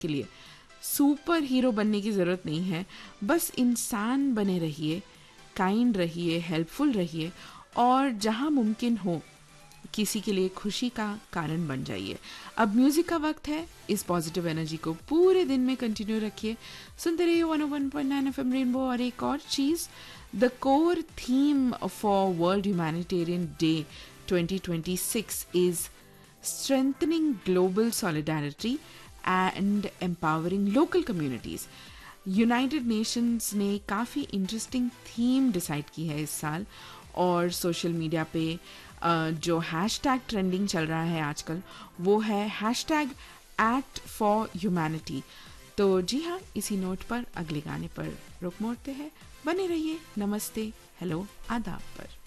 के लिए super hero बनने की ज़रूरत नहीं है, बस इंसान बने रहिए, काइंड रहिए, हेल्पफुल रहिए और जहाँ मुमकिन हो किसी के लिए खुशी का कारण बन जाइए। अब म्यूजिक का वक्त है, इस पॉजिटिव एनर्जी को पूरे दिन में कंटिन्यू रखिए। सुनते रहिए 101.9 एफएम रेनबो। और एक और चीज़, the core theme for world humanitarian day 2026 is strengthening global solidarity and empowering local communities. United Nations ने काफ़ी इंटरेस्टिंग थीम डिसाइड की है इस साल, और सोशल मीडिया पे जो हैशटैग ट्रेंडिंग चल रहा है आजकल वो है हैशटैग एक्ट फॉर ह्यूमैनिटी। तो जी हाँ, इसी नोट पर अगले गाने पर रुक मोड़ते हैं। बने रहिए नमस्ते हेलो आदाब पर।